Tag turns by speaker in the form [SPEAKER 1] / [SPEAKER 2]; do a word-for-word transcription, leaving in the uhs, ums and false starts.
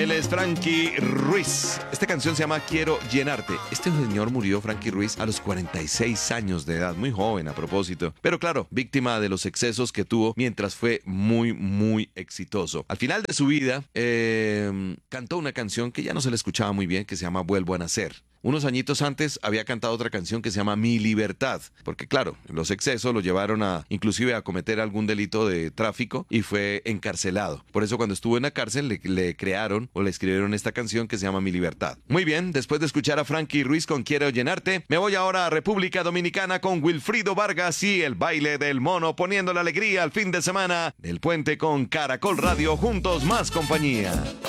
[SPEAKER 1] Él es Frankie Ruiz. Esta canción se llama Quiero llenarte. Este señor murió, Frankie Ruiz, a los cuarenta y seis años de edad, muy joven a propósito. Pero claro, víctima de los excesos que tuvo mientras fue muy, muy exitoso. Al final de su vida, eh, cantó una canción que ya no se le escuchaba muy bien, que se llama Vuelvo a nacer. Unos añitos antes había cantado otra canción que se llama Mi libertad, porque claro, los excesos lo llevaron a inclusive a cometer algún delito de tráfico y fue encarcelado. Por eso cuando estuvo en la cárcel le, le crearon o le escribieron esta canción que se llama Mi libertad. Muy bien, después de escuchar a Frankie Ruiz con Quiero llenarte, me voy ahora a República Dominicana con Wilfrido Vargas y el baile del mono, poniendo la alegría al fin de semana del puente con Caracol Radio, juntos más compañía.